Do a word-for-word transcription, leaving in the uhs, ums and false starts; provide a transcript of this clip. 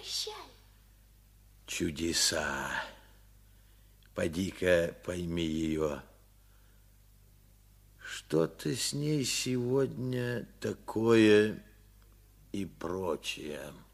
Прощай. Чудеса. Поди-ка пойми ее. Что-то с ней сегодня такое и прочее.